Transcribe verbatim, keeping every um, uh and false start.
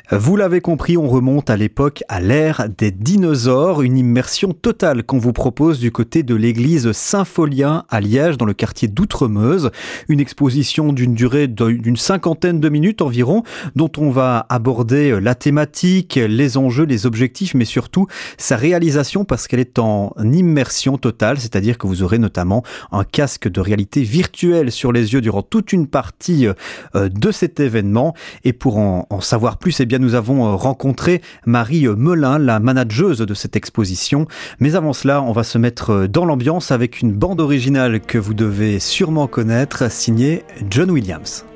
Vous l'avez compris, on remonte à l'époque, à l'ère des dinosaures, une immersion totale qu'on vous propose du côté de l'église Saint-Folien à Liège, dans le quartier d'Outremeuse. Une exposition d'une durée d'une cinquantaine de minutes environ, dont on va aborder la thématique, les enjeux, les objectifs, mais surtout sa réalisation, parce qu'elle est en immersion totale, c'est-à-dire que vous aurez notamment un casque de réalité virtuelle sur les yeux durant toute une partie de cet événement. Et pour en, en savoir plus, eh bien, nous avons rencontré Marie Melin, la manageuse de cette exposition. Mais avant cela, on va se mettre dans l'ambiance avec une bande originale que vous devez sûrement connaître, signée John Williams.